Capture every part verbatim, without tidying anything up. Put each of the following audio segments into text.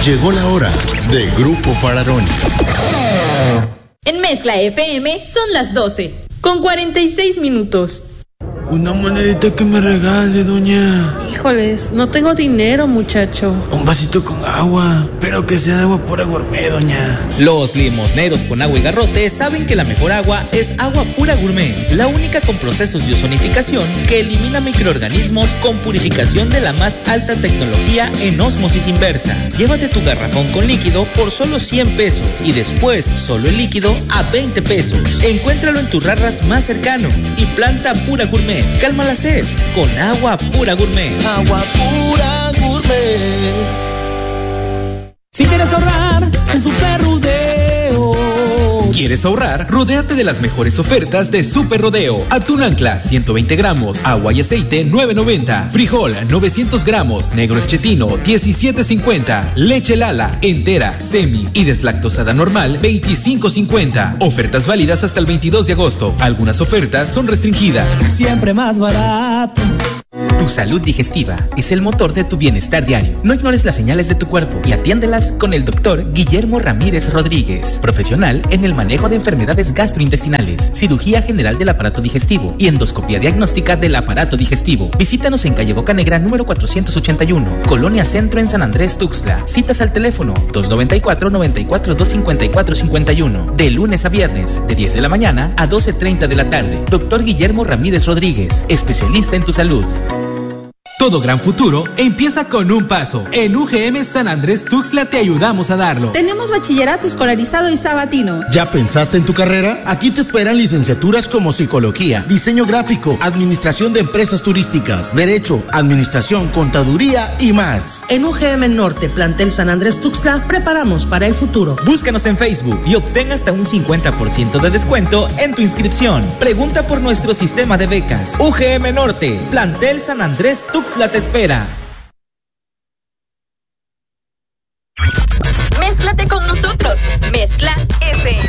Llegó la hora de Grupo Fararoni. En Mezcla F M son las doce, con cuarenta y seis minutos. Una monedita que me regale, doña. Híjoles, no tengo dinero, muchacho. Un vasito con agua, pero que sea de agua pura gourmet, doña. Los limosneros con agua y garrote saben que la mejor agua es agua pura gourmet, la única con procesos de ozonificación que elimina microorganismos con purificación de la más alta tecnología en ósmosis inversa. Llévate tu garrafón con líquido por solo cien pesos y después solo el líquido a veinte pesos. Encuéntralo en tu Rarras más cercano y planta pura gourmet. Calma la sed con agua pura gourmet. Agua pura gourmet. Si quieres ahorrar en Super Rodeo. ¿Quieres ahorrar? Rodéate de las mejores ofertas de Super Rodeo. Atún ancla ciento veinte gramos, agua y aceite nueve noventa, frijol novecientos gramos, negro eschetino diecisiete cincuenta, leche Lala entera, semi y deslactosada normal veinticinco cincuenta. Ofertas válidas hasta el veintidós de agosto. Algunas ofertas son restringidas. Siempre más barato. Tu salud digestiva es el motor de tu bienestar diario. No ignores las señales de tu cuerpo y atiéndelas con el doctor Guillermo Ramírez Rodríguez, profesional en el manejo de enfermedades gastrointestinales, cirugía general del aparato digestivo y endoscopia diagnóstica del aparato digestivo. Visítanos en calle Bocanegra número cuatrocientos ochenta y uno, Colonia Centro en San Andrés Tuxtla. Citas al teléfono dos noventa y cuatro, noventa y cuatro, dos cincuenta y cuatro cincuenta y uno, de lunes a viernes, de diez de la mañana a doce treinta de la tarde. Doctor Guillermo Ramírez Rodríguez, especialista en tu salud. Todo gran futuro empieza con un paso. En U G M San Andrés Tuxtla te ayudamos a darlo. Tenemos bachillerato escolarizado y sabatino. ¿Ya pensaste en tu carrera? Aquí te esperan licenciaturas como psicología, diseño gráfico, administración de empresas turísticas, derecho, administración, contaduría y más. En U G M Norte, plantel San Andrés Tuxtla, preparamos para el futuro. Búscanos en Facebook y obtén hasta un cincuenta por ciento de descuento en tu inscripción. Pregunta por nuestro sistema de becas. U G M Norte, plantel San Andrés Tuxtla. La te espera. Mézclate con nosotros. Mezcla F M.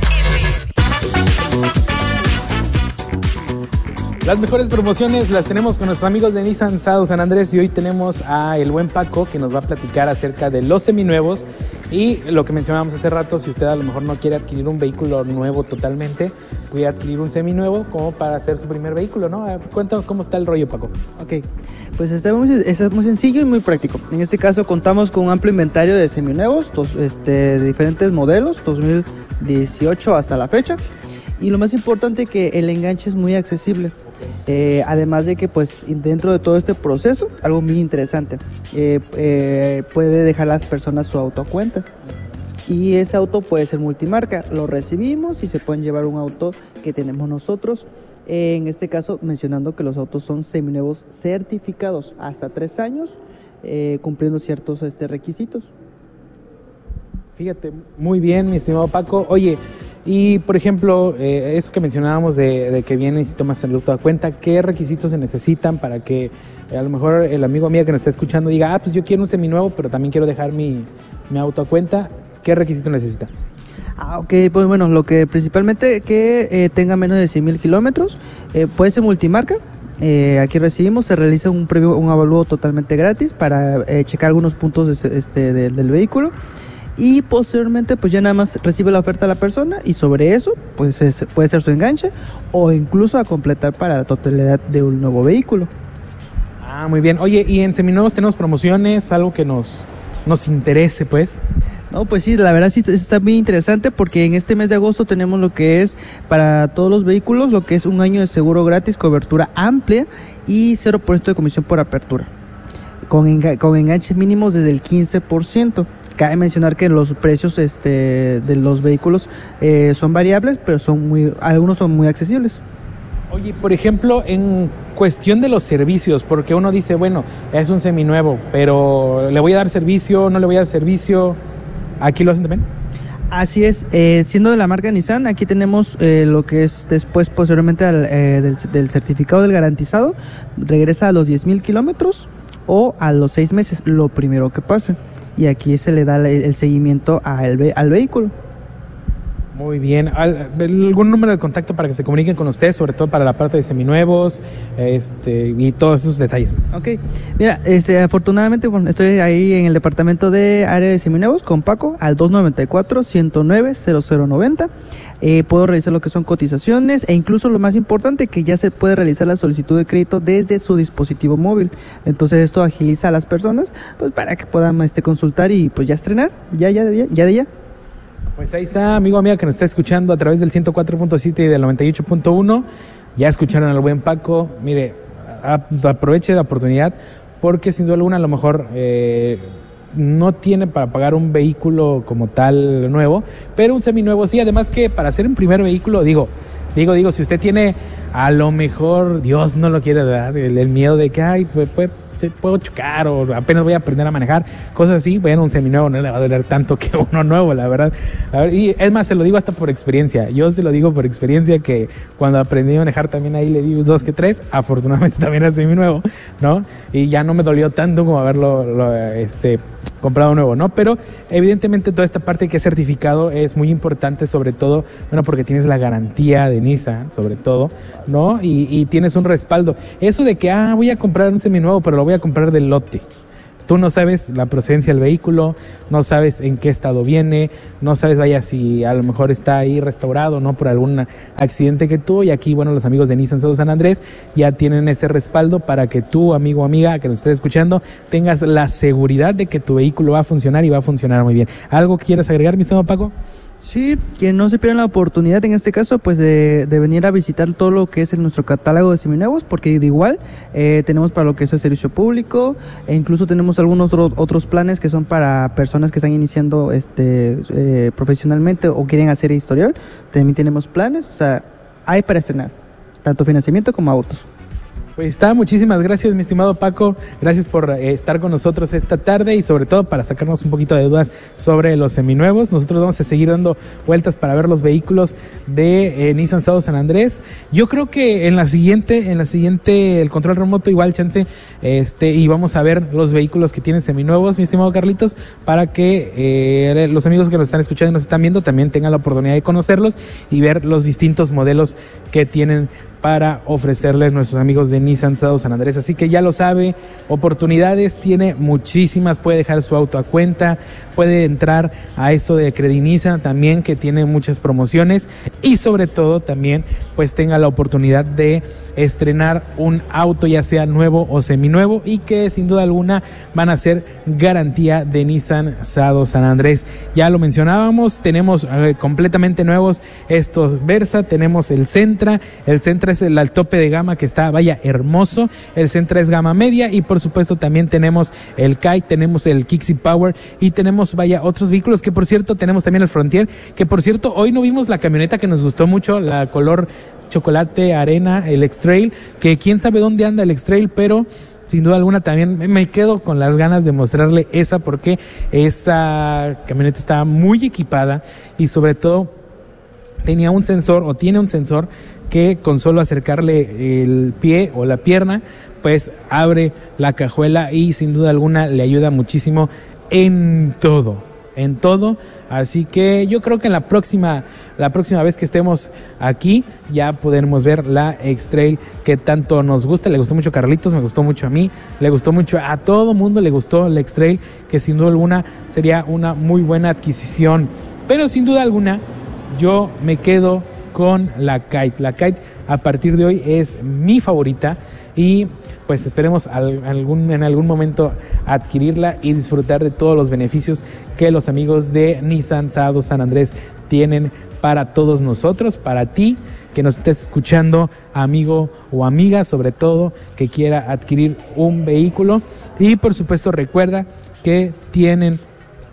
Las mejores promociones las tenemos con nuestros amigos de Nissan Sado San Andrés y hoy tenemos a el buen Paco que nos va a platicar acerca de los seminuevos y lo que mencionábamos hace rato, si usted a lo mejor no quiere adquirir un vehículo nuevo totalmente, puede adquirir un seminuevo como para hacer su primer vehículo, ¿no? Cuéntanos cómo está el rollo, Paco. Ok, pues está muy, es muy sencillo y muy práctico. En este caso contamos con un amplio inventario de seminuevos, dos, este, de diferentes modelos, dos mil dieciocho hasta la fecha. Y lo más importante que el enganche es muy accesible. Eh, además de que pues dentro de todo este proceso, algo muy interesante, eh, eh, puede dejar a las personas su auto a cuenta. Y ese auto puede ser multimarca. Lo recibimos y se pueden llevar un auto que tenemos nosotros. Eh, en este caso mencionando que los autos son seminuevos certificados hasta tres años, eh, cumpliendo ciertos este, requisitos. Fíjate, muy bien, mi estimado Paco. Oye, y por ejemplo, eh, eso que mencionábamos de, de que vienes y tomas el auto a cuenta, ¿qué requisitos se necesitan para que eh, a lo mejor el amigo mío que nos está escuchando diga, ah, pues yo quiero un seminuevo, pero también quiero dejar mi, mi auto a cuenta? ¿Qué requisitos necesita? Ah, ok, pues bueno, lo que principalmente que eh, tenga menos de cien mil kilómetros, eh, puede ser multimarca. Eh, aquí recibimos, se realiza un previo, un avalúo totalmente gratis para eh, checar algunos puntos de, este, de, del vehículo. Y posteriormente pues ya nada más recibe la oferta a la persona y sobre eso pues es, puede ser su enganche o incluso a completar para la totalidad de un nuevo vehículo. Ah, muy bien. Oye, ¿y en seminuevos tenemos promociones? ¿Algo que nos, nos interese pues? No, pues sí, la verdad sí está muy interesante porque en este mes de agosto tenemos lo que es para todos los vehículos, lo que es un año de seguro gratis, cobertura amplia y cero por ciento de comisión por apertura. Con, enga- con enganches mínimos desde el quince por ciento. Cabe mencionar que los precios este, de los vehículos eh, son variables, pero son muy, algunos son muy accesibles. Oye, por ejemplo, en cuestión de los servicios, porque uno dice, bueno, es un seminuevo, pero ¿le voy a dar servicio? ¿No le voy a dar servicio? ¿Aquí lo hacen también? Así es, eh, siendo de la marca Nissan, aquí tenemos eh, lo que es después, posteriormente al, eh, del, del certificado del garantizado, regresa a los diez mil kilómetros o a los seis meses, lo primero que pase. Y aquí se le da el seguimiento al, ve- al vehículo. Muy bien. ¿Algún número de contacto para que se comuniquen con ustedes, sobre todo para la parte de seminuevos este, y todos esos detalles? Ok. Mira, este, afortunadamente bueno, estoy ahí en el departamento de área de seminuevos con Paco al dos nueve cuatro, ciento nueve, cero cero noventa. Eh, puedo realizar lo que son cotizaciones e incluso lo más importante que ya se puede realizar la solicitud de crédito desde su dispositivo móvil. Entonces esto agiliza a las personas pues para que puedan este, consultar y pues ya estrenar, ya, ya, ya, ya de ya. Pues ahí está, amigo, amiga, que nos está escuchando a través del ciento cuatro punto siete y del noventa y ocho punto uno. Ya escucharon al buen Paco. Mire, a, aproveche la oportunidad porque sin duda alguna a lo mejor eh, no tiene para pagar un vehículo como tal nuevo, pero un seminuevo sí. Además que para hacer un primer vehículo, digo, digo, digo, si usted tiene a lo mejor, Dios no lo quiere dar, el, el miedo de que, ay, pues, pues puedo chocar o apenas voy a aprender a manejar, cosas así, bueno, un seminuevo no le va a doler tanto que uno nuevo, la verdad. A ver, y es más, se lo digo hasta por experiencia, yo se lo digo por experiencia que cuando aprendí a manejar también ahí le di dos que tres, afortunadamente también era seminuevo, ¿no? Y ya no me dolió tanto como haberlo lo, este, comprado nuevo, ¿no? Pero evidentemente toda esta parte que es certificado es muy importante, sobre todo, bueno, porque tienes la garantía de Nissan, sobre todo, ¿no? Y, y tienes un respaldo. Eso de que, ah, voy a comprar un seminuevo, pero lo voy a comprar del lote. Tú no sabes la procedencia del vehículo, no sabes en qué estado viene, no sabes, vaya, si a lo mejor está ahí restaurado, ¿no? Por algún accidente que tuvo. Y aquí, bueno, los amigos de Nissan Sado San Andrés ya tienen ese respaldo para que tú, amigo o amiga, que nos estés escuchando, tengas la seguridad de que tu vehículo va a funcionar y va a funcionar muy bien. ¿Algo que quieras agregar, mi estimado Paco? Sí, que no se pierdan la oportunidad en este caso pues de, de venir a visitar todo lo que es en nuestro catálogo de seminuevos, porque de igual eh, tenemos para lo que es el servicio público e incluso tenemos algunos otros, otros planes que son para personas que están iniciando este eh, profesionalmente o quieren hacer historial. También tenemos planes, o sea, hay para estrenar, tanto financiamiento como autos. Pues está, muchísimas gracias, mi estimado Paco, gracias por eh, estar con nosotros esta tarde y sobre todo para sacarnos un poquito de dudas sobre los seminuevos. Nosotros vamos a seguir dando vueltas para ver los vehículos de eh, Nissan Sado San Andrés. Yo creo que en la siguiente, en la siguiente, el control remoto igual chance, este, y vamos a ver los vehículos que tienen seminuevos, mi estimado Carlitos, para que eh, los amigos que nos están escuchando y nos están viendo también tengan la oportunidad de conocerlos y ver los distintos modelos que tienen para ofrecerles nuestros amigos de Nissan Sado San Andrés. Así que ya lo sabe, oportunidades tiene muchísimas, puede dejar su auto a cuenta, puede entrar a esto de Credinisa también, que tiene muchas promociones, y sobre todo también pues tenga la oportunidad de estrenar un auto ya sea nuevo o seminuevo y que sin duda alguna van a ser garantía de Nissan Sado San Andrés. Ya lo mencionábamos, tenemos eh, completamente nuevos estos Versa, tenemos el Sentra, el Sentra es el al tope de gama que está, vaya, hermoso. El Sentra es gama media y por supuesto también tenemos el Kite, tenemos el Kixi Power y tenemos, vaya, otros vehículos que por cierto tenemos también el Frontier, que por cierto hoy no vimos la camioneta que nos gustó mucho, la color chocolate arena, el X-Trail, que quién sabe dónde anda el X-Trail, pero sin duda alguna también me quedo con las ganas de mostrarle esa, porque esa camioneta estaba muy equipada y sobre todo tenía un sensor o tiene un sensor que con solo acercarle el pie o la pierna pues abre la cajuela y sin duda alguna le ayuda muchísimo en todo, en todo. Así que yo creo que en la próxima la próxima vez que estemos aquí ya podremos ver la X-Trail que tanto nos gusta. Le gustó mucho a Carlitos, me gustó mucho a mí, le gustó mucho a todo mundo, le gustó la X-Trail, que sin duda alguna sería una muy buena adquisición. Pero sin duda alguna yo me quedo con la Kite. La Kite a partir de hoy es mi favorita y pues esperemos al, algún, en algún momento adquirirla y disfrutar de todos los beneficios que los amigos de Nissan Sado San Andrés tienen para todos nosotros, para ti que nos estés escuchando, amigo o amiga, sobre todo que quiera adquirir un vehículo. Y por supuesto recuerda que tienen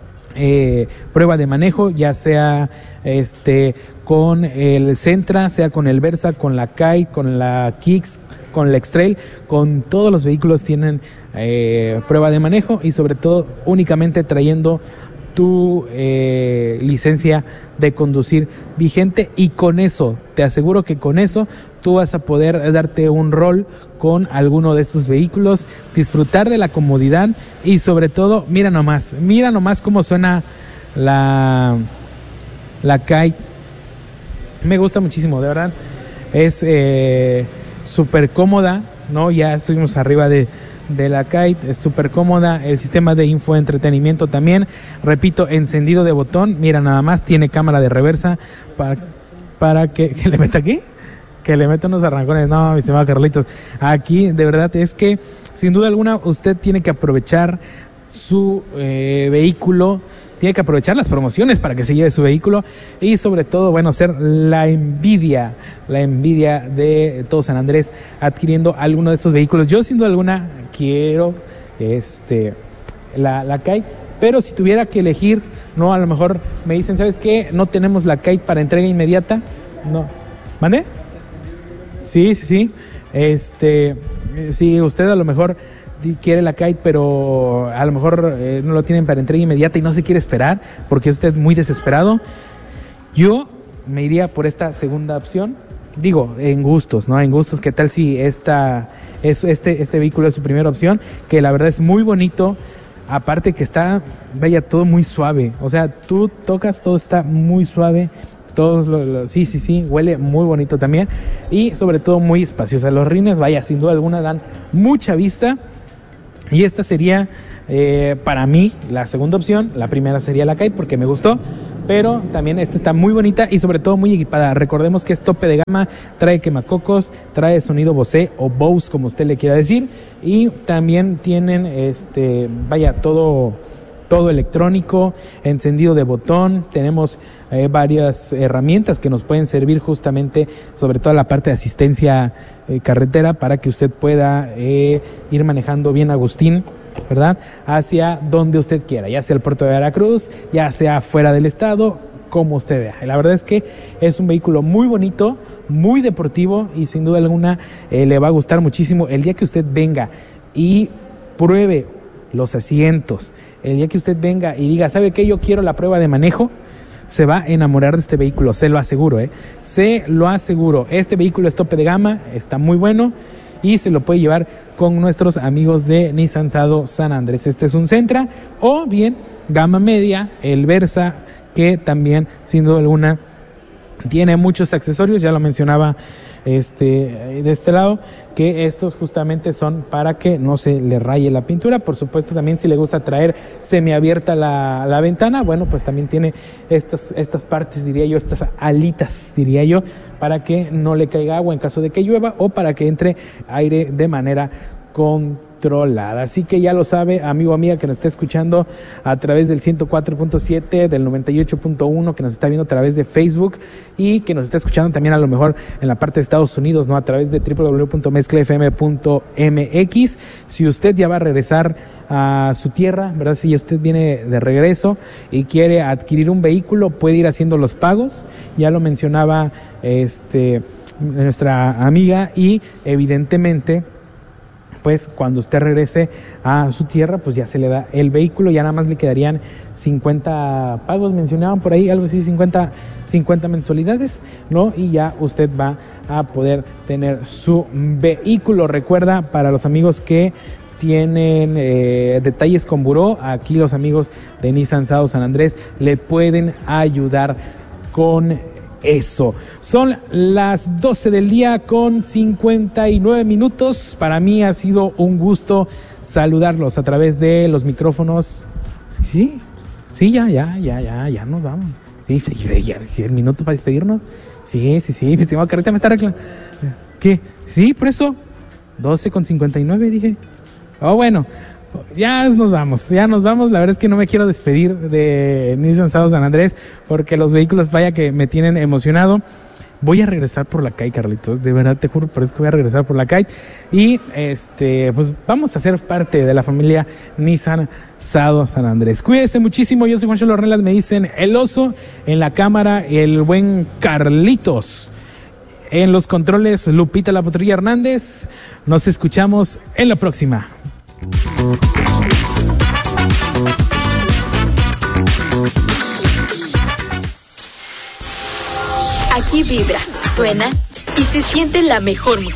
Eh, prueba de manejo, ya sea este con el Sentra, sea con el Versa, con la Kite, con la Kicks, con la X-Trail, con todos los vehículos tienen eh, prueba de manejo y sobre todo únicamente trayendo tu eh, licencia de conducir vigente, y con eso, te aseguro que con eso tú vas a poder darte un rol con alguno de estos vehículos, disfrutar de la comodidad y sobre todo, mira nomás, mira nomás cómo suena la, la Kite Me gusta muchísimo, de verdad. Es eh, súper cómoda, ¿no? Ya estuvimos arriba de, de la Kite, es súper cómoda. El sistema de infoentretenimiento también. Repito, encendido de botón. Mira, nada más tiene cámara de reversa para, para que, que le meta aquí. Que le meta unos arrancones. No, mi estimado Carlitos. Aquí, de verdad, es que sin duda alguna usted tiene que aprovechar su eh, vehículo. Tiene que aprovechar las promociones para que se lleve su vehículo y sobre todo, bueno, ser la envidia, la envidia de todo San Andrés adquiriendo alguno de estos vehículos. Yo sin duda alguna quiero este la, la Kite, pero si tuviera que elegir, no, a lo mejor me dicen, ¿sabes qué? No tenemos la Kite para entrega inmediata. No. ¿Mande? Sí, sí, sí. Este, sí, usted a lo mejor quiere la Kite, pero a lo mejor eh, no lo tienen para entrega inmediata y no se quiere esperar porque usted es muy desesperado. Yo me iría por esta segunda opción. Digo, en gustos, ¿no? En gustos, ¿qué tal si esta, es, este, este vehículo es su primera opción? Que la verdad es muy bonito. Aparte que está, vaya, todo muy suave. O sea, tú tocas, todo está muy suave. Todos lo, lo, sí, sí, sí, huele muy bonito también. Y sobre todo muy espaciosa. Los rines, vaya, sin duda alguna dan mucha vista. Y esta sería, eh, para mí, la segunda opción. La primera sería la Kite porque me gustó, pero también esta está muy bonita y sobre todo muy equipada. Recordemos que es tope de gama, trae quemacocos, trae sonido Bose o Bose, como usted le quiera decir, y también tienen, este, vaya, todo, todo electrónico, encendido de botón. Tenemos eh, varias herramientas que nos pueden servir justamente, sobre todo la parte de asistencia eh, carretera, para que usted pueda eh, ir manejando bien Agustín, ¿verdad? Hacia donde usted quiera, ya sea el puerto de Veracruz, ya sea fuera del estado, como usted vea. La verdad es que es un vehículo muy bonito, muy deportivo y sin duda alguna eh, le va a gustar muchísimo. El día que usted venga y pruebe los asientos, el día que usted venga y diga, ¿sabe qué? Yo quiero la prueba de manejo, se va a enamorar de este vehículo, se lo aseguro, ¿eh? Se lo aseguro. Este vehículo es tope de gama, está muy bueno y se lo puede llevar con nuestros amigos de Nissan Sado San Andrés. Este es un Sentra o bien gama media, el Versa, que también sin duda alguna tiene muchos accesorios, ya lo mencionaba este de este lado, que estos justamente son para que no se le raye la pintura. Por supuesto, también si le gusta traer semiabierta la, la ventana, bueno, pues también tiene estas, estas partes, diría yo, estas alitas, diría yo, para que no le caiga agua en caso de que llueva o para que entre aire de manera controlada. Así que ya lo sabe, amigo o amiga que nos está escuchando a través del ciento cuatro punto siete, del noventa y ocho punto uno, que nos está viendo a través de Facebook y que nos está escuchando también a lo mejor en la parte de Estados Unidos, ¿no? A través de doble u doble u doble u punto mezcla f m punto m x. Si usted ya va a regresar a su tierra, ¿verdad? Si usted viene de regreso y quiere adquirir un vehículo, puede ir haciendo los pagos. Ya lo mencionaba este nuestra amiga y evidentemente pues cuando usted regrese a su tierra, pues ya se le da el vehículo, ya nada más le quedarían cincuenta pagos, mencionaban por ahí algo así, cincuenta, cincuenta mensualidades, ¿no? Y ya usted va a poder tener su vehículo. Recuerda, para los amigos que tienen eh, detalles con buró, aquí los amigos de Nissan Sado San Andrés le pueden ayudar con eso. Son las doce del día con cincuenta y nueve minutos. Para mí ha sido un gusto saludarlos a través de los micrófonos. Sí, sí, ya, ya, ya, ya, ya nos vamos. Sí, ya, el minuto para despedirnos. Sí, sí, sí, mi estimado Carrita me está reclamando. ¿Qué? Sí, por eso. doce con cincuenta y nueve dije. Oh, bueno. Ya nos vamos, ya nos vamos. La verdad es que no me quiero despedir de Nissan Sado San Andrés porque los vehículos, vaya, que me tienen emocionado. Voy a regresar por la Kite, Carlitos, de verdad te juro, por eso que voy a regresar por la Kite. Y este, pues vamos a ser parte de la familia Nissan Sado San Andrés. Cuídense muchísimo, yo soy Juancho Lornelas, me dicen el oso, en la cámara el buen Carlitos. En los controles, Lupita La Potrillo Hernández. Nos escuchamos en la próxima. Aquí vibra, suena y se siente la mejor música.